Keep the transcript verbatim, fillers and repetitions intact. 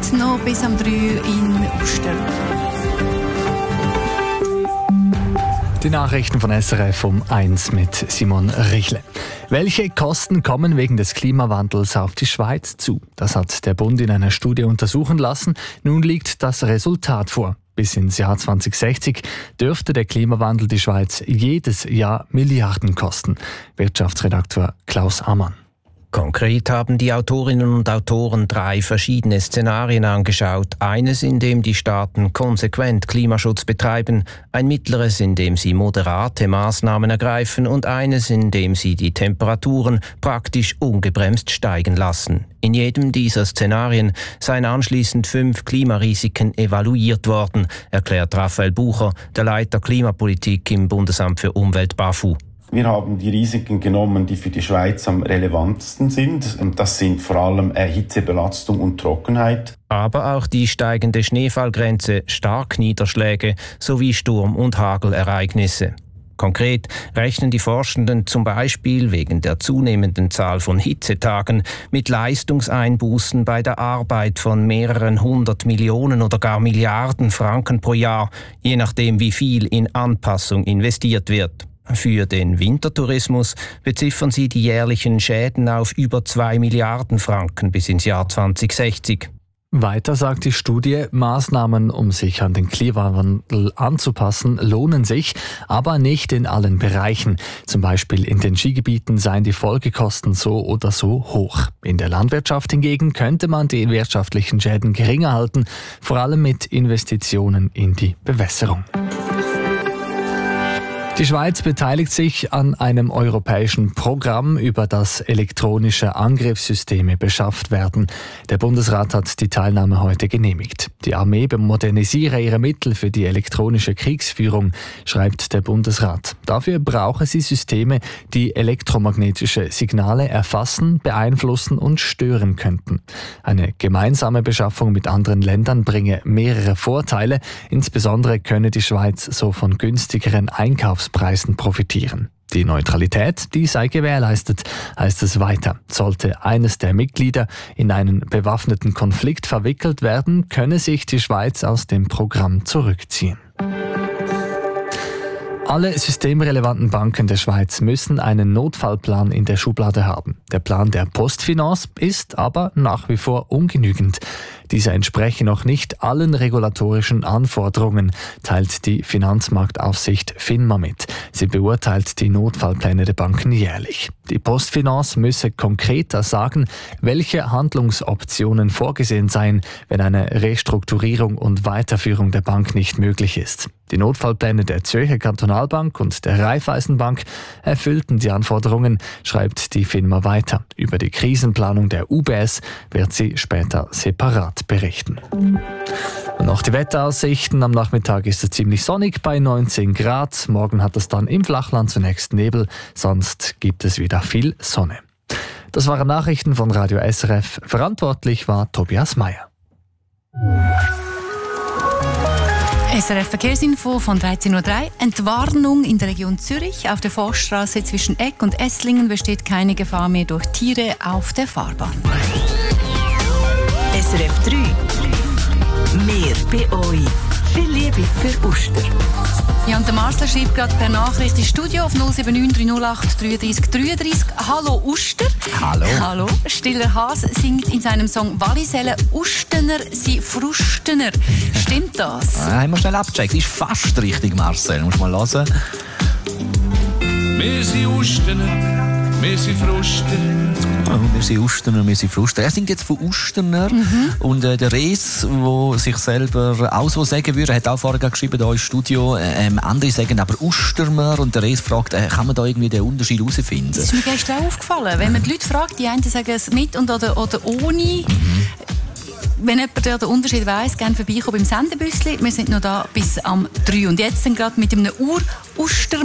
heute noch bis am drei in Uster. Die Nachrichten von S R F um eins mit Simon Richle. Welche Kosten kommen wegen des Klimawandels auf die Schweiz zu? Das hat der Bund in einer Studie untersuchen lassen. Nun liegt das Resultat vor. Bis ins Jahr zwanzig sechzig dürfte der Klimawandel die Schweiz jedes Jahr Milliarden kosten. Wirtschaftsredakteur Klaus Ammann. Konkret haben die Autorinnen und Autoren drei verschiedene Szenarien angeschaut. Eines, in dem die Staaten konsequent Klimaschutz betreiben, ein mittleres, in dem sie moderate Maßnahmen ergreifen und eines, in dem sie die Temperaturen praktisch ungebremst steigen lassen. In jedem dieser Szenarien seien anschließend fünf Klimarisiken evaluiert worden, erklärt Raphael Bucher, der Leiter Klimapolitik im Bundesamt für Umwelt BAFU. Wir haben die Risiken genommen, die für die Schweiz am relevantesten sind. Und das sind vor allem Hitzebelastung und Trockenheit. Aber auch die steigende Schneefallgrenze, Starkniederschläge sowie Sturm- und Hagelereignisse. Konkret rechnen die Forschenden zum Beispiel wegen der zunehmenden Zahl von Hitzetagen mit Leistungseinbußen bei der Arbeit von mehreren hundert Millionen oder gar Milliarden Franken pro Jahr, je nachdem wie viel in Anpassung investiert wird. Für den Wintertourismus beziffern sie die jährlichen Schäden auf über zwei Milliarden Franken bis ins Jahr zwanzig sechzig. Weiter sagt die Studie, Maßnahmen, um sich an den Klimawandel anzupassen, lohnen sich, aber nicht in allen Bereichen. Zum Beispiel in den Skigebieten seien die Folgekosten so oder so hoch. In der Landwirtschaft hingegen könnte man die wirtschaftlichen Schäden geringer halten, vor allem mit Investitionen in die Bewässerung. Die Schweiz beteiligt sich an einem europäischen Programm, über das elektronische Angriffssysteme beschafft werden. Der Bundesrat hat die Teilnahme heute genehmigt. Die Armee modernisiere ihre Mittel für die elektronische Kriegsführung, schreibt der Bundesrat. Dafür brauche sie Systeme, die elektromagnetische Signale erfassen, beeinflussen und stören könnten. Eine gemeinsame Beschaffung mit anderen Ländern bringe mehrere Vorteile. Insbesondere könne die Schweiz so von günstigeren Einkaufs Preisen profitieren. Die Neutralität, die sei gewährleistet, heißt es weiter. Sollte eines der Mitglieder in einen bewaffneten Konflikt verwickelt werden, könne sich die Schweiz aus dem Programm zurückziehen. Alle systemrelevanten Banken der Schweiz müssen einen Notfallplan in der Schublade haben. Der Plan der Postfinance ist aber nach wie vor ungenügend. Dieser entspreche noch nicht allen regulatorischen Anforderungen, teilt die Finanzmarktaufsicht FINMA mit. Sie beurteilt die Notfallpläne der Banken jährlich. Die Postfinance müsse konkreter sagen, welche Handlungsoptionen vorgesehen seien, wenn eine Restrukturierung und Weiterführung der Bank nicht möglich ist. Die Notfallpläne der Zürcher Kantonalbank und der Raiffeisenbank erfüllten die Anforderungen, schreibt die FINMA weiter. Über die Krisenplanung der U B S wird sie später separat berichten. Und noch die Wetteraussichten. Am Nachmittag ist es ziemlich sonnig bei neunzehn Grad. Morgen hat es dann im Flachland zunächst Nebel, sonst gibt es wieder viel Sonne. Das waren Nachrichten von Radio S R F. Verantwortlich war Tobias Meyer. S R F Verkehrsinfo von dreizehn Uhr drei. Entwarnung in der Region Zürich. Auf der Forststraße zwischen Eck und Esslingen besteht keine Gefahr mehr durch Tiere auf der Fahrbahn. S R F drei. Mehr bei euch. Viel Liebe für Uster. Ja, und der Marcel schreibt gerade per Nachricht ins Studio auf null sieben neun drei null acht drei drei drei drei. Hallo Uster. Hallo. Hallo. Stiller Haas singt in seinem Song Walliselle Ustener sie Frustener. Stimmt das? Ah, haben wir schnell abgecheckt. Ist fast richtig, Marcel. Muss mal hören. Wir sind Ustener, wir sind Frustener. Oh, wir sind Ustener, wir sind Frustener. Er singt jetzt von Ustener. Mhm. Und äh, der Res, der sich selber auch so sagen würde, hat auch vorher geschrieben, hier im Studio, ähm, andere sagen aber Ustermer. Und der Res fragt, äh, kann man da irgendwie den Unterschied herausfinden? Das ist mir gestern auch aufgefallen. Wenn man die Leute fragt, die einen sagen es mit und oder, oder ohne. Mhm. Wenn jemand den Unterschied weiss, gerne vorbeikommen beim Sendebüssli. Wir sind noch da bis am drei. Und jetzt sind gerade mit einem Ur-Uster